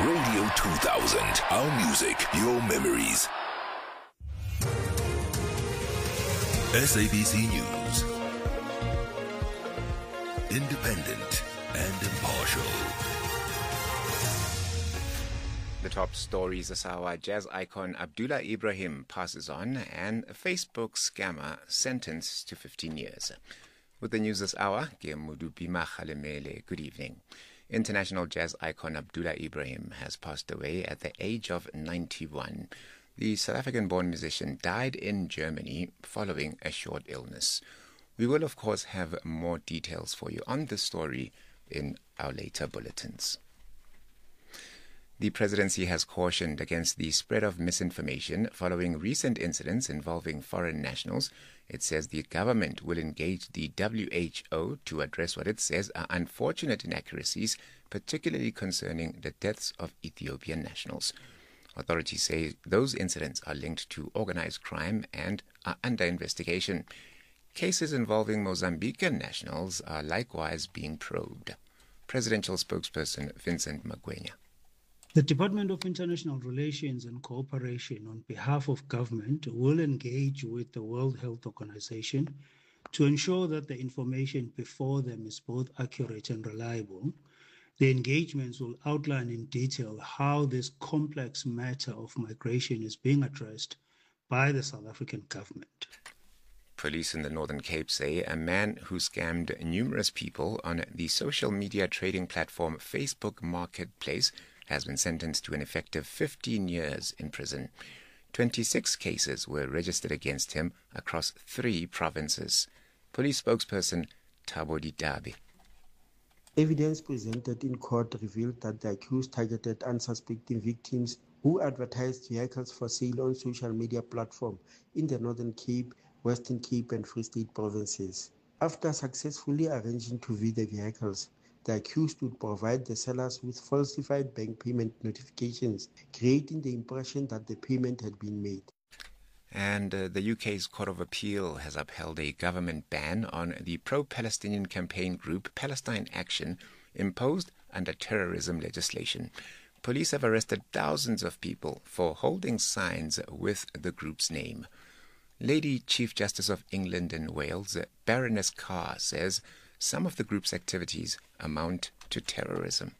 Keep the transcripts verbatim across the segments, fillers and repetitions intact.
Radio two thousand. Our music, your memories. S A B C News. Independent and impartial. The top stories this hour: jazz icon Abdullah Ibrahim passes on, and a Facebook scammer sentenced to fifteen years. With the news this hour, Gemudupima Khalemele. Good evening. International jazz icon Abdullah Ibrahim has passed away at the age of ninety-one. The South African-born musician died in Germany following a short illness. We will, of course, have more details for you on this story in our later bulletins. The presidency has cautioned against the spread of misinformation following recent incidents involving foreign nationals. It says the government will engage the W H O to address what it says are unfortunate inaccuracies, particularly concerning the deaths of Ethiopian nationals. Authorities say those incidents are linked to organized crime and are under investigation. Cases involving Mozambican nationals are likewise being probed. Presidential spokesperson Vincent Magwenya. The Department of International Relations and Cooperation, on behalf of government, will engage with the World Health Organization to ensure that the information before them is both accurate and reliable. The engagements will outline in detail how this complex matter of migration is being addressed by the South African government. Police in the Northern Cape say a man who scammed numerous people on the social media trading platform Facebook Marketplace has been sentenced to an effective fifteen years in prison. twenty-six cases were registered against him across three provinces. Police spokesperson Thabo Didabi. Evidence presented in court revealed that the accused targeted unsuspecting victims who advertised vehicles for sale on social media platforms in the Northern Cape, Western Cape and Free State provinces. After successfully arranging to view the vehicles, the accused would provide the sellers with falsified bank payment notifications, creating the impression that the payment had been made. And uh, the U K's Court of Appeal has upheld a government ban on the pro-Palestinian campaign group Palestine Action imposed under terrorism legislation. Police have arrested thousands of people for holding signs with the group's name. Lady Chief Justice of England and Wales, Baroness Carr, says some of the group's activities amount to terrorism.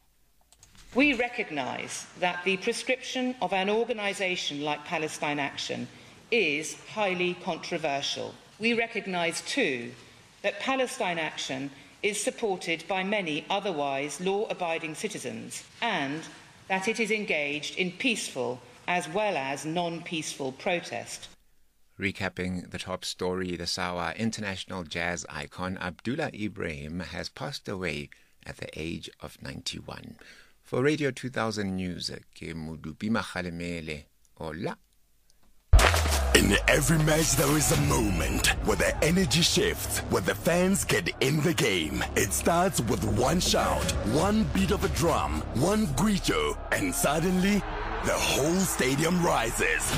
We recognise that the prescription of an organisation like Palestine Action is highly controversial. We recognise too that Palestine Action is supported by many otherwise law-abiding citizens and that it is engaged in peaceful as well as non-peaceful protest. Recapping the top story this hour, international jazz icon Abdullah Ibrahim has passed away at the age of ninety-one. For Radio two thousand News, Gemudupima Khalemele. Hola. In every match there is a moment where the energy shifts, where the fans get in the game. It starts with one shout, one beat of a drum, one grito, and suddenly the whole stadium rises.